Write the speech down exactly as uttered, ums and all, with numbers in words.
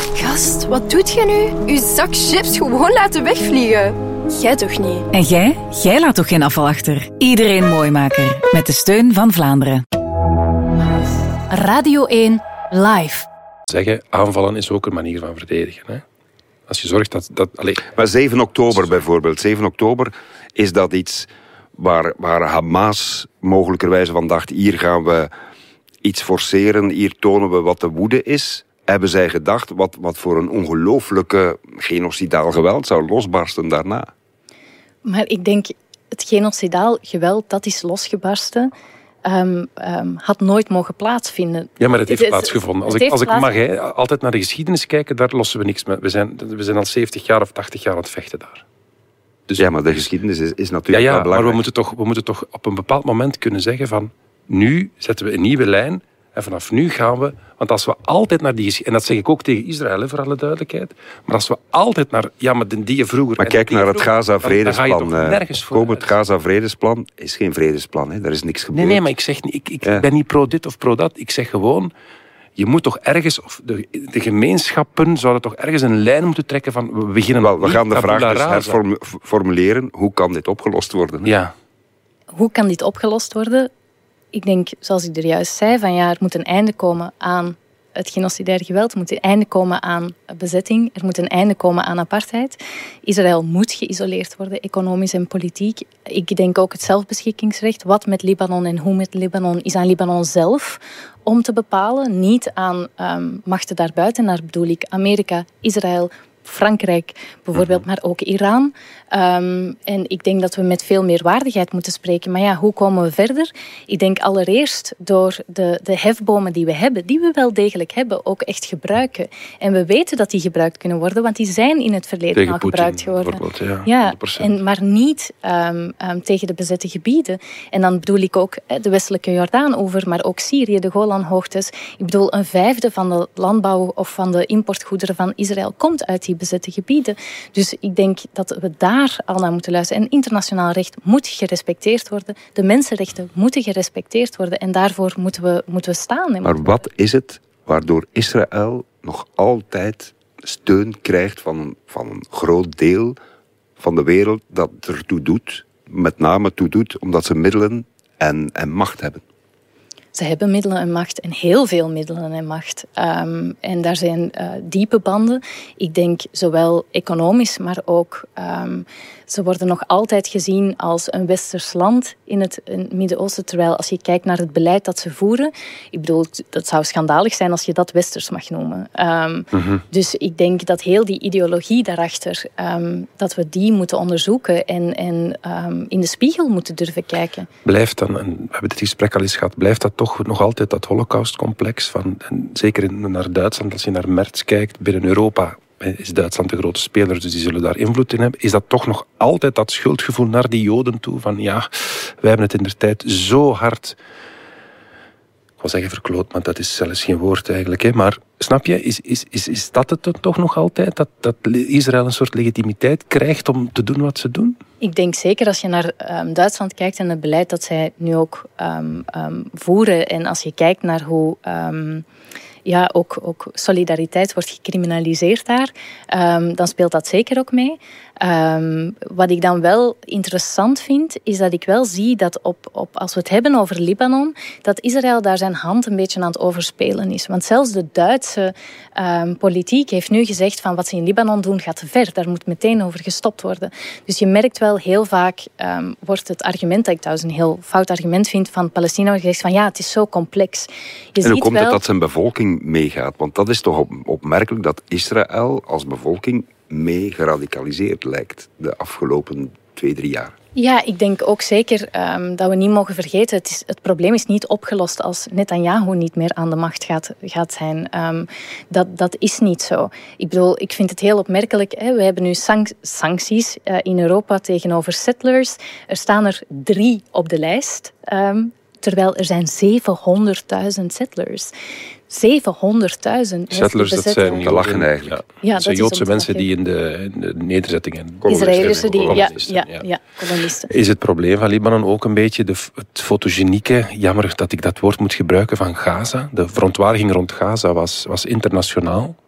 Gast, wat doet je nu? Uw zak chips gewoon laten wegvliegen. Jij toch niet? En jij? Jij laat toch geen afval achter? Iedereen Mooimaker. Met de steun van Vlaanderen. Radio één Live. Zeggen, aanvallen is ook een manier van verdedigen. Hè? Als je zorgt dat... dat allez. Maar zeven oktober bijvoorbeeld. zeven oktober, is dat iets waar, waar Hamas mogelijkerwijze van dacht, hier gaan we iets forceren, hier tonen we wat de woede is. Hebben zij gedacht wat, wat voor een ongelooflijke genocidaal geweld zou losbarsten daarna? Maar ik denk, het genocidaal geweld dat is losgebarsten, Um, um, had nooit mogen plaatsvinden. Ja, maar het heeft het, plaatsgevonden. Als, het ik, als ik mag, hè, altijd naar de geschiedenis kijken, daar lossen we niks mee. We zijn, we zijn al zeventig jaar of tachtig jaar aan het vechten daar. Dus, ja, maar de geschiedenis is, is natuurlijk ja, ja, wel belangrijk. Maar we moeten, toch, we moeten toch op een bepaald moment kunnen zeggen van, nu zetten we een nieuwe lijn en vanaf nu gaan we... Want als we altijd naar die geschiedenis... En dat zeg ik ook tegen Israël, hè, voor alle duidelijkheid. Maar als we altijd naar... Ja, maar die je vroeger... Maar kijk naar het Gaza-vredesplan. Komen het Gaza-vredesplan is geen vredesplan. Hè. Daar is niks gebeurd. Nee, nee, maar ik zeg niet... Ik, ik ja. ben niet pro dit of pro dat. Ik zeg gewoon... Je moet toch ergens... Of de, de gemeenschappen zouden toch ergens een lijn moeten trekken van... We beginnen... Wel, we gaan de vraag dus herformuleren. Hoe kan dit opgelost worden? Hè? Ja. Hoe kan dit opgelost worden? Ik denk, zoals ik er juist zei, van ja, er moet een einde komen aan het genocidair geweld. Er moet een einde komen aan bezetting. Er moet een einde komen aan apartheid. Israël moet geïsoleerd worden, economisch en politiek. Ik denk ook het zelfbeschikkingsrecht. Wat met Libanon en hoe met Libanon is aan Libanon zelf om te bepalen. Niet aan um, machten daarbuiten. Daar bedoel ik Amerika, Israël, Frankrijk bijvoorbeeld, maar ook Iran. Um, en ik denk dat we met veel meer waardigheid moeten spreken. Maar ja, hoe komen we verder? Ik denk allereerst door de, de hefbomen die we hebben, die we wel degelijk hebben, ook echt gebruiken. En we weten dat die gebruikt kunnen worden, want die zijn in het verleden tegen al Putin, gebruikt geworden. Ja, ja, en, maar niet um, um, tegen de bezette gebieden. En dan bedoel ik ook de westelijke Jordaan-oever, maar ook Syrië, de Golanhoogtes. Ik bedoel, een vijfde van de landbouw of van de importgoederen van Israël komt uit die bezette gebieden. Dus ik denk dat we daar al naar moeten luisteren. En internationaal recht moet gerespecteerd worden. De mensenrechten moeten gerespecteerd worden. En daarvoor moeten we, moeten we staan. Maar wat is het waardoor Israël nog altijd steun krijgt van, van een groot deel van de wereld dat ertoe doet, met name toe doet, omdat ze middelen en, en macht hebben? Ze hebben middelen en macht en heel veel middelen en macht. Um, en daar zijn uh, diepe banden. Ik denk zowel economisch, maar ook... Um, ze worden nog altijd gezien als een westers land in het, in het Midden-Oosten. Terwijl als je kijkt naar het beleid dat ze voeren... Ik bedoel, dat zou schandalig zijn als je dat westers mag noemen. Um, mm-hmm. Dus ik denk dat heel die ideologie daarachter... Um, dat we die moeten onderzoeken en, en um, in de spiegel moeten durven kijken. Blijft dan, en we hebben dit gesprek al eens gehad... blijft dat toch nog altijd dat holocaustcomplex van... En zeker in, naar Duitsland, als je naar Merz kijkt, binnen Europa... is Duitsland de grote speler, dus die zullen daar invloed in hebben. Is dat toch nog altijd dat schuldgevoel naar die Joden toe? Van ja, wij hebben het in de tijd zo hard... Ik wil zeggen verkloot, maar dat is zelfs geen woord eigenlijk. Hè. Maar snap je, is, is, is, is dat het toch nog altijd? Dat, dat Israël een soort legitimiteit krijgt om te doen wat ze doen? Ik denk zeker als je naar um, Duitsland kijkt en het beleid dat zij nu ook um, um, voeren. En als je kijkt naar hoe... Um, Ja, ook, ook solidariteit wordt gecriminaliseerd daar. Um, dan speelt dat zeker ook mee. Um, wat ik dan wel interessant vind, is dat ik wel zie dat op, op, als we het hebben over Libanon, dat Israël daar zijn hand een beetje aan het overspelen is. Want zelfs de Duitse um, politiek heeft nu gezegd van wat ze in Libanon doen gaat te ver. Daar moet meteen over gestopt worden. Dus je merkt wel heel vaak, um, wordt het argument, dat ik trouwens een heel fout argument vind, van Palestina gezegd van ja, het is zo complex. Je en hoe komt wel... het dat zijn bevolking meegaat? Want dat is toch op, opmerkelijk dat Israël als bevolking mee geradicaliseerd lijkt de afgelopen twee, drie jaar. Ja, ik denk ook zeker um, dat we niet mogen vergeten, het, is, het probleem is niet opgelost als Netanyahu niet meer aan de macht gaat, gaat zijn. Um, dat, dat is niet zo. Ik bedoel, ik vind het heel opmerkelijk. Hè. We hebben nu sanc- sancties uh, in Europa tegenover settlers. Er staan er drie op de lijst. Um, terwijl er zijn zevenhonderdduizend settlers. zevenhonderdduizend settlers, dat zijn te lachen eigenlijk. Ja, ja, dat zijn Joodse mensen die in de, in de nederzettingen... Israëlische die... Ja, ja, ja. ja, kolonisten. Is het probleem van Libanon ook een beetje de, het fotogenieke, jammer dat ik dat woord moet gebruiken, van Gaza? De verontwaardiging rond Gaza was, was internationaal.